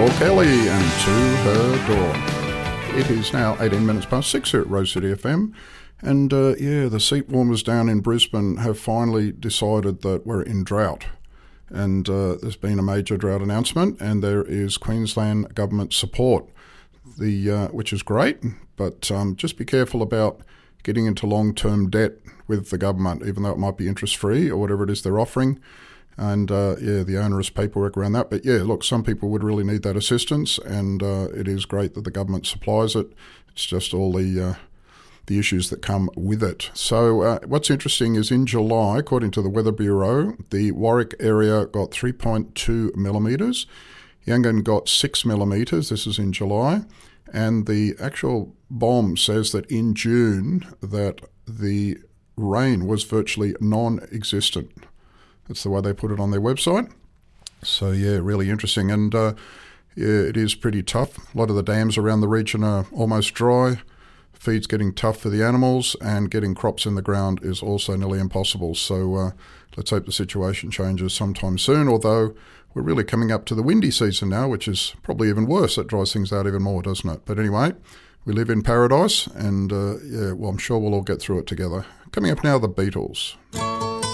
Paul Kelly and To Her Door. It is now 18 minutes past 6 here at Rose City FM. And the seat warmers down in Brisbane have finally decided that we're in drought. And there's been a major drought announcement, and there is Queensland government support, which is great. But just be careful about getting into long-term debt with the government, even though it might be interest-free or whatever it is they're offering. And, the onerous paperwork around that. But, look, some people would really need that assistance, and it is great that the government supplies it. It's just all the issues that come with it. So what's interesting is in July, according to the Weather Bureau, the Warwick area got 3.2 millimetres. Yangon got 6 millimetres. This is in July. And the actual BOM says that in June that the rain was virtually non-existent. That's the way they put it on their website. So, really interesting. And, it is pretty tough. A lot of the dams around the region are almost dry. Feed's getting tough for the animals, and getting crops in the ground is also nearly impossible. So let's hope the situation changes sometime soon, although we're really coming up to the windy season now, which is probably even worse. It dries things out even more, doesn't it? But anyway, we live in paradise, and I'm sure we'll all get through it together. Coming up now, the Beatles.